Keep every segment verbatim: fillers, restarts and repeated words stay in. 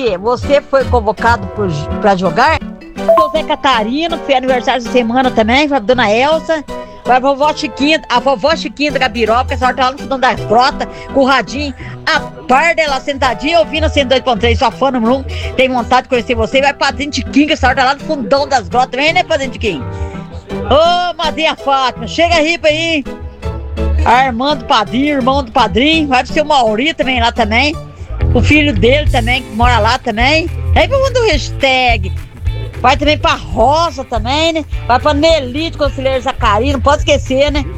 Você foi convocado para jogar? José Catarino, que foi aniversário da semana também, a dona Elsa, a vovó Chiquinha, a vovó Chiquinha da Gabiroba, que a senhora tá lá no fundão da grota, com o radinho, a par dela sentadinha, ouvindo a cento e dois ponto três, sua fã número um, tem vontade de conhecer você, vai pra dentro de Chiquinha, que a senhora tá lá no fundão das grotas também, né, pra dentro de Chiquinha? Ô, Madrinha Fátima, chega aí pra aí, a irmã do padrinho, irmão do padrinho, vai pro seu Mauri também lá também, o filho dele também, que mora lá também, aí pro mundo do hashtag. Vai também pra Rosa também, né? Vai pra Nelite, Conselheiro Zacari, não pode esquecer, né?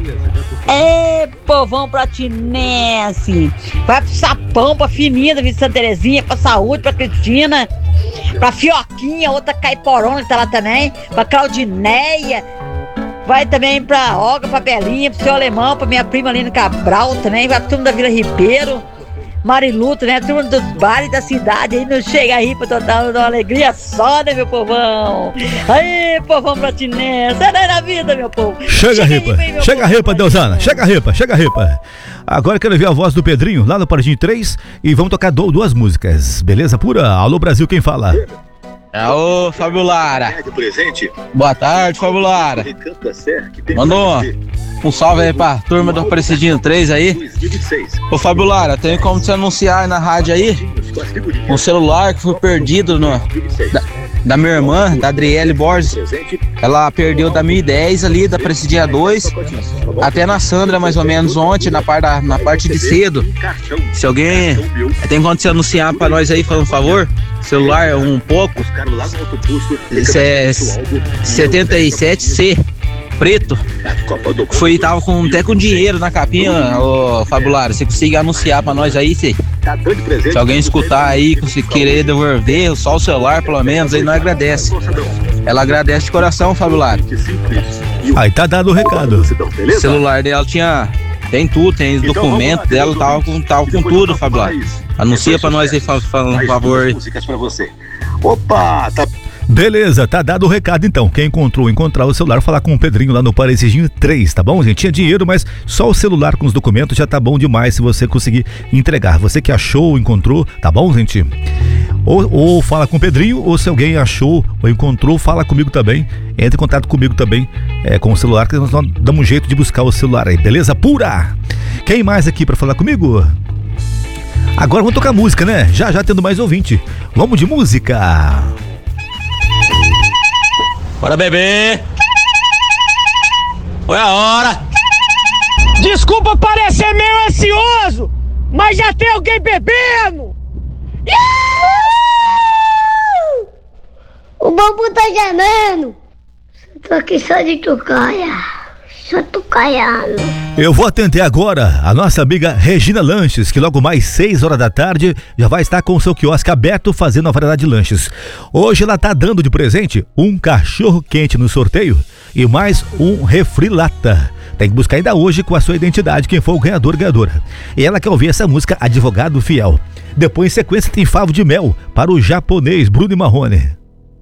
É, povão pratinense. Vai pro Sapão, pra Fininha da Vila Santa Terezinha, pra Saúde, pra Cristina, pra Fioquinha, outra caiporona que tá lá também, pra Claudineia. Vai também pra Olga, pra Belinha, pro seu Alemão, pra minha prima Lina Cabral também, vai pro turma da Vila Ribeiro. Mariluto, né? Turma dos bares da cidade aí, não chega aí pra dar uma alegria só, né, meu povão? Aí, povão pratinense, é na vida, meu povo. Chega, ripa, chega, ripa, Deusana, chega, ripa, chega, ripa. Agora quero ver a voz do Pedrinho lá no Paradinho três e vamos tocar do, duas músicas, beleza pura? Alô, Brasil, quem fala? É o Fábio Lara. Boa tarde, Fábio Lara. Mandou um salve aí pra turma do Aparecidinho três aí. Ô Fábio Lara, tem como você anunciar aí na rádio aí um celular que foi perdido no, da, da minha irmã, da Adriele Borges. Ela perdeu da mil e dez ali, da Aparecidinha dois, até na Sandra mais ou menos ontem, na, par da, na parte de cedo. Se alguém tem como você anunciar pra nós aí, por favor? Celular é um pouco. Esse é setenta e sete C preto. Foi, tava com, até com dinheiro na capinha, ô Fabulário. Você consegue anunciar pra nós aí, se, se alguém escutar aí, se querer devolver, só o celular pelo menos, aí nós agradece. Ela agradece de coração, Fabulário. Aí tá dado o recado. O celular dela tinha, tem tudo, tem os documentos dela, tava com, tava com tudo, Fabulário. Anuncia pra nós aí, falando um favor. Opa, tá. Beleza, tá dado o recado então. Quem encontrou, encontrar o celular, falar com o Pedrinho lá no Parecidinho três, tá bom, gente? Tinha dinheiro, mas só o celular com os documentos já tá bom demais se você conseguir entregar. Você que achou, encontrou, tá bom, gente? Ou, ou fala com o Pedrinho, ou se alguém achou ou encontrou, fala comigo também. Entre em contato comigo também, é, com o celular, que nós damos um jeito de buscar o celular aí, beleza? Pura! Quem mais aqui pra falar comigo? Agora vamos tocar música, né? Já já tendo mais ouvinte. Vamos de música! Bora, bebê! Foi a hora! Desculpa parecer meio ansioso, mas já tem alguém bebendo! O bambu tá gemendo! Tô aqui só de tocaia, só tocaiando. Eu vou atender agora a nossa amiga Regina Lanches, que logo mais seis horas da tarde já vai estar com o seu quiosque aberto fazendo a variedade de lanches. Hoje ela tá dando de presente um cachorro quente no sorteio e mais um refri lata. Tem que buscar ainda hoje com a sua identidade quem for o ganhador, ganhadora. E ela quer ouvir essa música Advogado Fiel. Depois em sequência tem Favo de Mel para o japonês Bruno e Marrone.